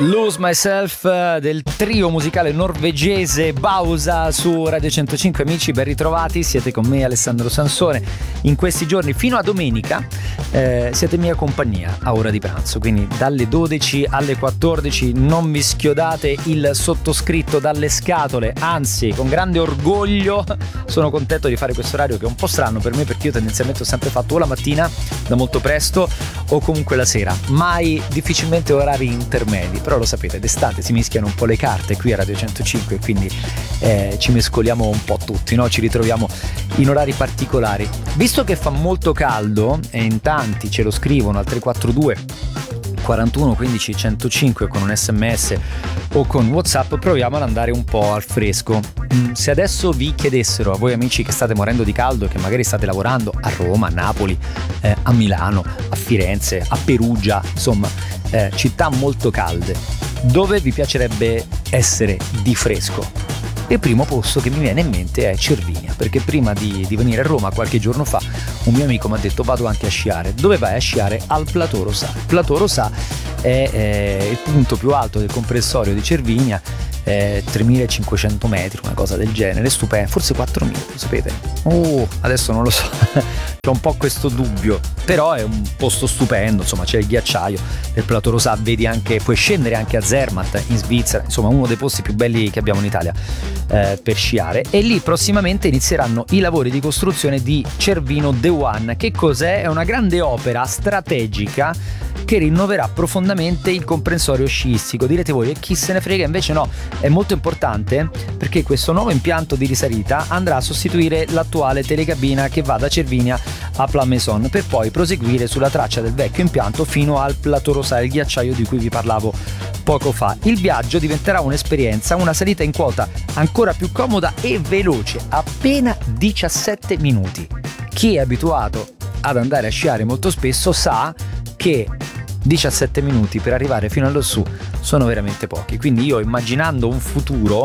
Lose Myself del trio musicale norvegese Bausa su Radio 105. Amici, ben ritrovati, siete con me Alessandro Sansone. In questi giorni fino a domenica siete in mia compagnia a ora di pranzo, quindi dalle 12 alle 14 non vi schiodate il sottoscritto dalle scatole, anzi con grande orgoglio sono contento di fare questo orario che è un po' strano per me, perché io tendenzialmente ho sempre fatto o la mattina da molto presto o comunque la sera, mai difficilmente orari intermedi. Però lo sapete, d'estate si mischiano un po' le carte qui a Radio 105, quindi ci mescoliamo un po' tutti, no? Ci ritroviamo in orari particolari. Visto che fa molto caldo e in tanti ce lo scrivono al 342 41 15 105 con un sms o con WhatsApp, proviamo ad andare un po' al fresco. Se adesso vi chiedessero, a voi amici che state morendo di caldo e che magari state lavorando a Roma, a Napoli, a Milano, a Firenze, a Perugia, insomma città molto calde, dove vi piacerebbe essere di fresco? Il primo posto che mi viene in mente è Cervinia, perché prima di venire a Roma qualche giorno fa un mio amico mi ha detto vado anche a sciare. Dove vai a sciare? Al Plateau Rosà. Il Plateau Rosà è il punto più alto del comprensorio di Cervinia, 3500 metri, una cosa del genere, stupendo, forse 4000, lo sapete? Adesso non lo so, c'ho un po' questo dubbio, però è un posto stupendo, insomma c'è il ghiacciaio del Plateau Rosà, vedi anche, puoi scendere anche a Zermatt in Svizzera, insomma uno dei posti più belli che abbiamo in Italia per sciare. E lì prossimamente inizieranno i lavori di costruzione di Cervino The One. Che cos'è? È una grande opera strategica che rinnoverà profondamente il comprensorio sciistico. Direte voi, e chi se ne frega? Invece no, è molto importante, perché questo nuovo impianto di risalita andrà a sostituire l'attuale telecabina che va da Cervinia a Plamaison, per poi proseguire sulla traccia del vecchio impianto fino al Plateau Rosà, il ghiacciaio di cui vi parlavo poco fa. Il viaggio diventerà un'esperienza, una salita in quota ancora più comoda e veloce, appena 17 minuti. Chi è abituato ad andare a sciare molto spesso sa che 17 minuti per arrivare fino a lassù sono veramente pochi, quindi io, immaginando un futuro,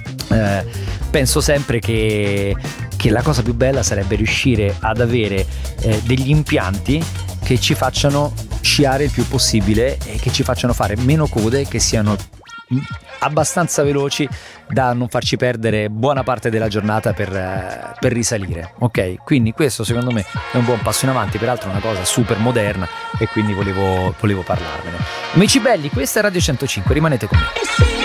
penso sempre che la cosa più bella sarebbe riuscire ad avere degli impianti che ci facciano sciare il più possibile e che ci facciano fare meno code, che siano abbastanza veloci da non farci perdere buona parte della giornata per risalire, ok? Quindi questo secondo me è un buon passo in avanti, peraltro è una cosa super moderna e quindi volevo parlarvene. Amici belli, questa è Radio 105, rimanete con me.